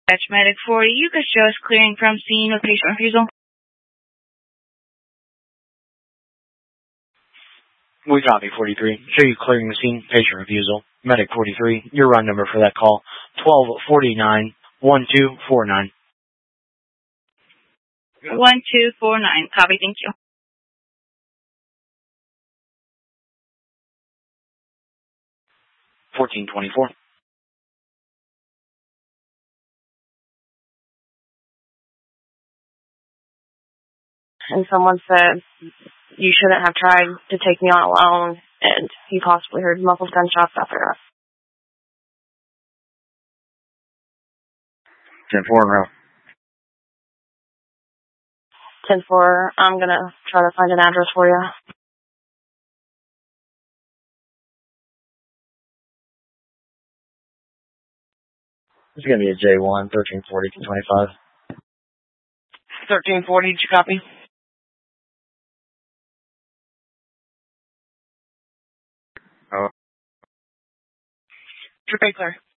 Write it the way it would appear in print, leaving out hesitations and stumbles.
Dispatch Medic 40, you can show us clearing from scene with patient refusal. We copy 43. Show you clearing the scene, patient refusal. Medic 43, your run number for that call, 1249-1249. 1249, copy, thank you. $14.24. And someone said, you shouldn't have tried to take me on alone, and he possibly heard muffled gunshots after that. 10-4 in row. 10-4, I'm going to try to find an address for you. It's going to be a J1, 1340-25. 1340, did you copy? Trip A clear.